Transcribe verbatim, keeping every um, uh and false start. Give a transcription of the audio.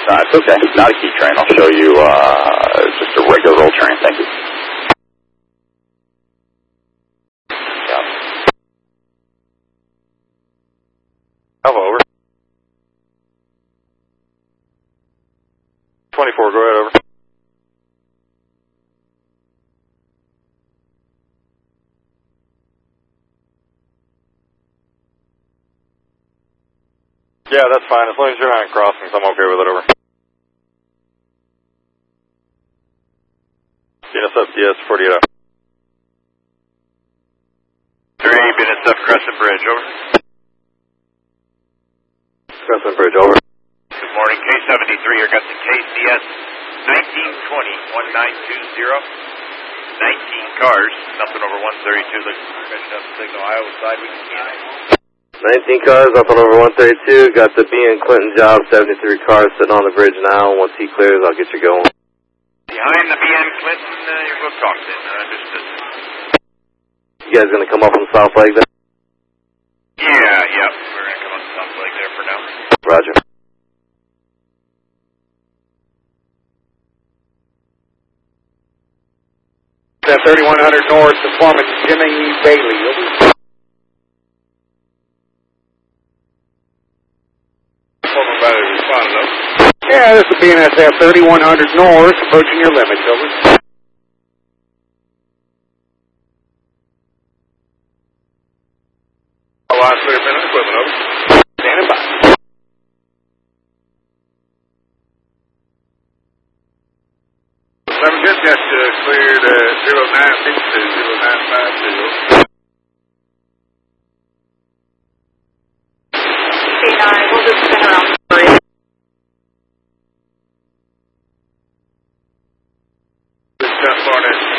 Uh, it's okay. Not a key train. I'll show you uh, just a regular old train. Thank you. Yeah. Alpha, over. twenty-four, go ahead, over. Yeah, that's fine. As long as you're not in crossings, I'm okay with it, over. B N S F D S forty-eight out. three, B N S F Crescent Bridge, over. Crescent Bridge, over. Good morning, K seventy-three, I got the K C S nineteen twenty, one nine two zero. nineteen cars, nothing over one thirty-two, looks finished up signal Iowa side, we can see it. nineteen cars, nothing over one thirty-two, got the B and Clinton job, seventy-three cars sitting on the bridge now. Once he clears, I'll get you going. Behind the B N Clinton, uh, you're booked off then, uh, understood. You guys gonna come up on the south leg there? Yeah, yeah, we're gonna come on the south leg there for now. Roger. thirty-one hundred north, performance Jimmy Bailey, over. Yeah, this is B N S F thirty-one hundred north, approaching your limits, over. Last clear minute equipment, over. Standing by. Seven good, just uh, cleared uh, zero nine six two, zero nine five two. K nine, we'll just spin around three. This is Florida.